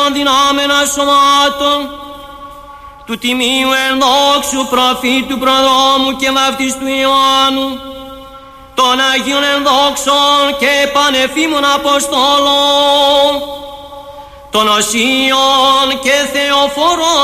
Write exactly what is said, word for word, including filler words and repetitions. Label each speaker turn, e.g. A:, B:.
A: δυνάμενα σωμάτων του τιμίου ενδόξου προφήτου προδρόμου και βαφτιστού Ιωάννου, των Αγίων ενδόξων και πανεφήμων Αποστόλων, των Οσίων και Θεοφορών